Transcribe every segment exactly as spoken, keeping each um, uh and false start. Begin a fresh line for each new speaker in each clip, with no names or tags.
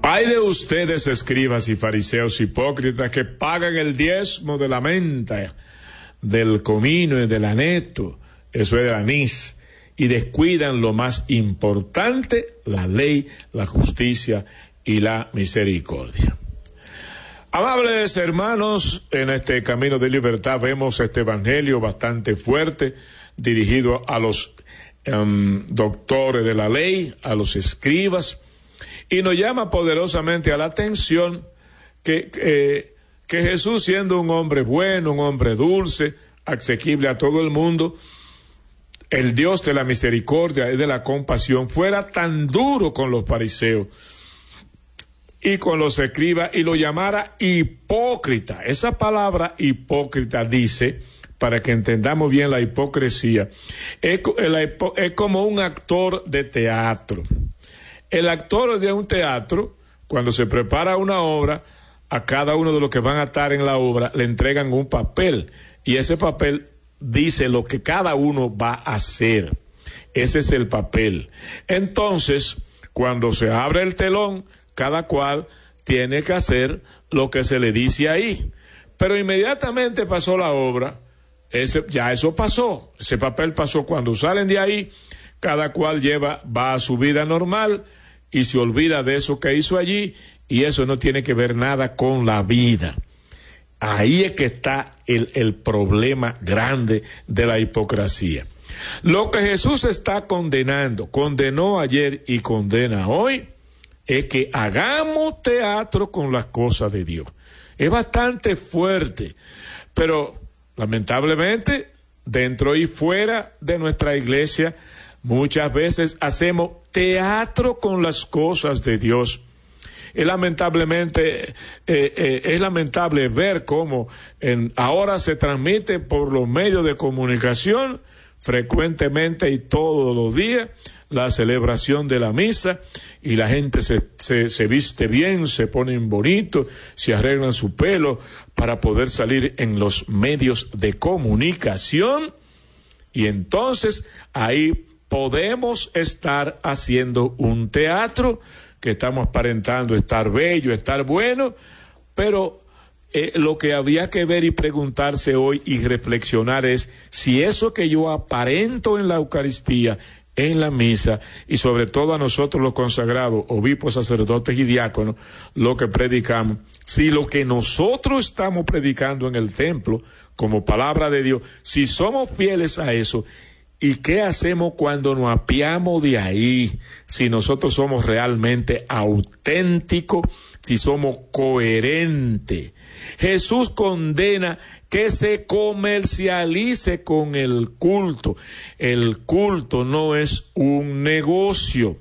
Hay de ustedes, escribas y fariseos hipócritas, que pagan el diezmo de la menta, del comino y del aneto, eso es del anís, y descuidan lo más importante, la ley, la justicia y la misericordia. Amables hermanos, en este camino de libertad vemos este evangelio bastante fuerte, dirigido a los um, doctores de la ley, a los escribas, y nos llama poderosamente a la atención que, que, que Jesús, siendo un hombre bueno, un hombre dulce, asequible a todo el mundo, el Dios de la misericordia y de la compasión, fuera tan duro con los fariseos y con los escribas y lo llamara hipócrita. Esa palabra hipócrita dice, para que entendamos bien la hipocresía, es, es como un actor de teatro. El actor de un teatro, cuando se prepara una obra, a cada uno de los que van a estar en la obra le entregan un papel, y ese papel dice lo que cada uno va a hacer. Ese es el papel. Entonces, cuando se abre el telón, cada cual tiene que hacer lo que se le dice ahí. Pero inmediatamente pasó la obra, ese, ya eso pasó, ese papel pasó. Cuando salen de ahí, cada cual lleva, va a su vida normal y se olvida de eso que hizo allí, y eso no tiene que ver nada con la vida. Ahí es que está el, el problema grande de la hipocresía. Lo que Jesús está condenando, condenó ayer y condena hoy, es que hagamos teatro con las cosas de Dios. Es bastante fuerte, pero lamentablemente dentro y fuera de nuestra iglesia muchas veces hacemos teatro con las cosas de Dios. Es lamentablemente, eh, eh, es lamentable ver cómo en, ahora se transmite por los medios de comunicación frecuentemente y todos los días la celebración de la misa, y la gente se, se, se viste bien, se ponen bonitos, se arreglan su pelo para poder salir en los medios de comunicación, y entonces ahí podemos estar haciendo un teatro, que estamos aparentando estar bello, estar bueno, pero eh, lo que había que ver y preguntarse hoy y reflexionar es si eso que yo aparento en la Eucaristía, en la misa, y sobre todo a nosotros los consagrados, obispos, sacerdotes y diáconos, lo que predicamos, si lo que nosotros estamos predicando en el templo como palabra de Dios, si somos fieles a eso. ¿Y qué hacemos cuando nos apiamos de ahí? Si nosotros somos realmente auténticos, si somos coherentes. Jesús condena que se comercialice con el culto. El culto no es un negocio.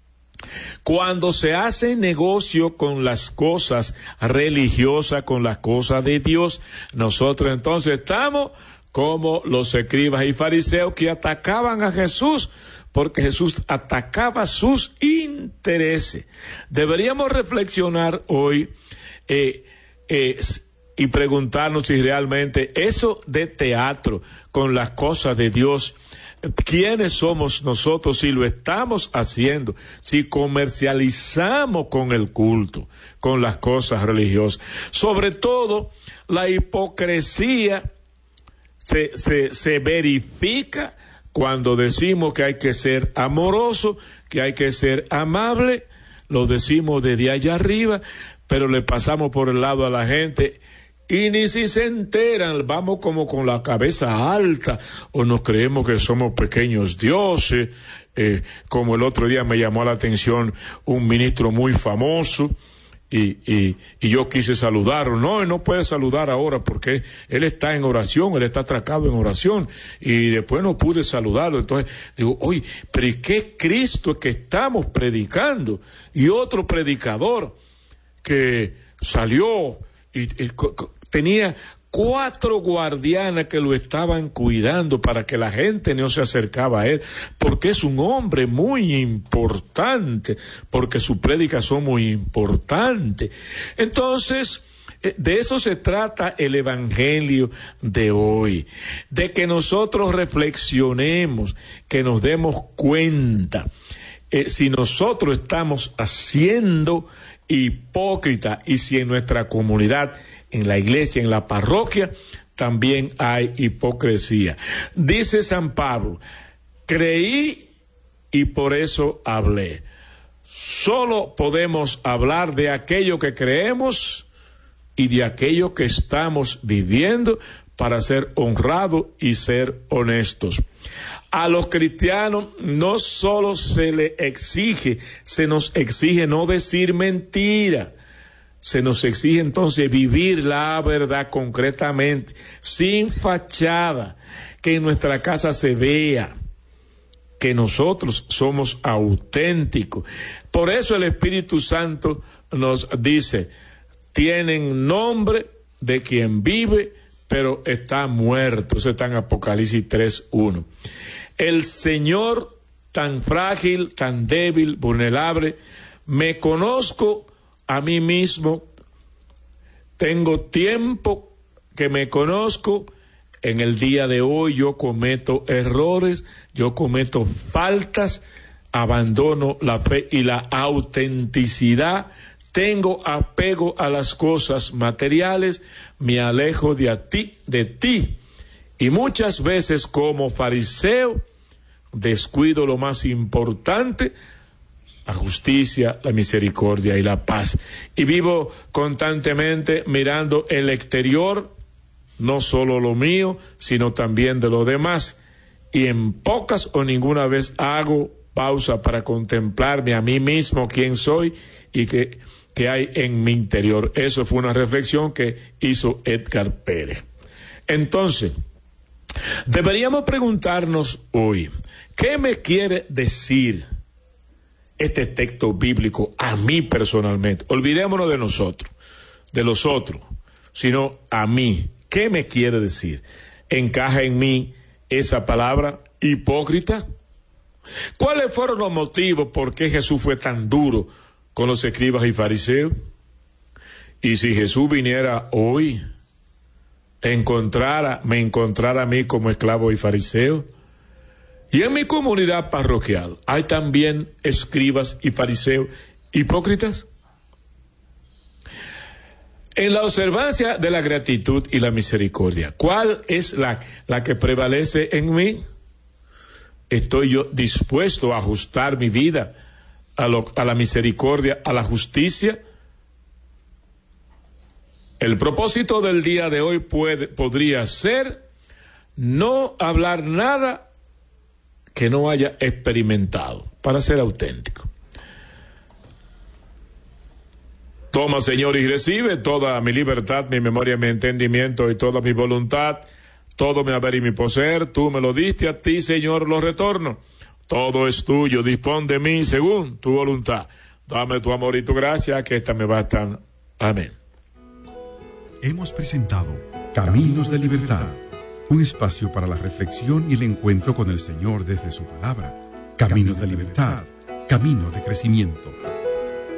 Cuando se hace negocio con las cosas religiosas, con las cosas de Dios, nosotros entonces estamos como los escribas y fariseos que atacaban a Jesús, porque Jesús atacaba sus intereses. Deberíamos reflexionar hoy eh, eh, y preguntarnos si realmente eso de teatro con las cosas de Dios, ¿quiénes somos nosotros si lo estamos haciendo? Si comercializamos con el culto, con las cosas religiosas. Sobre todo, la hipocresía Se, se, se verifica cuando decimos que hay que ser amoroso, que hay que ser amable, lo decimos desde allá arriba, pero le pasamos por el lado a la gente y ni si se enteran, vamos como con la cabeza alta, o nos creemos que somos pequeños dioses, eh, como el otro día me llamó la atención un ministro muy famoso, Y, y, y yo quise saludarlo. No, él no puede saludar ahora porque él está en oración, él está atracado en oración, y después no pude saludarlo. Entonces digo, oye, pero ¿y qué Cristo es que estamos predicando? Y otro predicador que salió y, y tenía cuatro guardianas que lo estaban cuidando para que la gente no se acercaba a él, porque es un hombre muy importante, porque sus prédicas son muy importantes. Entonces, de eso se trata el evangelio de hoy, de que nosotros reflexionemos, que nos demos cuenta. eh, si nosotros estamos haciendo hipócrita y si en nuestra comunidad, en la iglesia, en la parroquia, también hay hipocresía. Dice San Pablo, creí y por eso hablé. Solo podemos hablar de aquello que creemos y de aquello que estamos viviendo para ser honrados y ser honestos. A los cristianos no solo se les exige, se nos exige no decir mentira, se nos exige entonces vivir la verdad concretamente, sin fachada, que en nuestra casa se vea que nosotros somos auténticos. Por eso el Espíritu Santo nos dice, tienen nombre de quien vive, pero está muerto. Eso está en Apocalipsis tres uno. El Señor, tan frágil, tan débil, vulnerable, me conozco a mí mismo, tengo tiempo que me conozco. En el día de hoy yo cometo errores, yo cometo faltas, abandono la fe y la autenticidad, tengo apego a las cosas materiales, me alejo de a ti, de ti, y muchas veces como fariseo descuido lo más importante, la justicia, la misericordia y la paz, y vivo constantemente mirando el exterior, no solo lo mío, sino también de los demás, y en pocas o ninguna vez hago pausa para contemplarme a mí mismo, quién soy y qué, qué hay en mi interior. Eso fue una reflexión que hizo Edgar Pérez. Entonces, deberíamos preguntarnos hoy, ¿qué me quiere decir este texto bíblico a mí personalmente? Olvidémonos de nosotros, de los otros, sino a mí. ¿Qué me quiere decir? ¿Encaja en mí esa palabra hipócrita? ¿Cuáles fueron los motivos por qué Jesús fue tan duro con los escribas y fariseos? Y si Jesús viniera hoy, encontrara, me encontrara a mí como esclavo y fariseo. Y en mi comunidad parroquial, ¿hay también escribas y fariseos hipócritas? En la observancia de la gratitud y la misericordia, ¿cuál es la, la que prevalece en mí? ¿Estoy yo dispuesto a ajustar mi vida a, lo, a la misericordia, a la justicia? El propósito del día de hoy puede, podría ser no hablar nada que no haya experimentado, para ser auténtico. Toma, Señor, y recibe toda mi libertad, mi memoria, mi entendimiento y toda mi voluntad, todo mi haber y mi poseer. Tú me lo diste, a ti, Señor, lo retorno. Todo es tuyo, dispón de mí según tu voluntad. Dame tu amor y tu gracia, que esta me bastan. Amén.
Hemos presentado Caminos de Libertad, un espacio para la reflexión y el encuentro con el Señor desde su palabra. Caminos de Libertad, caminos de crecimiento.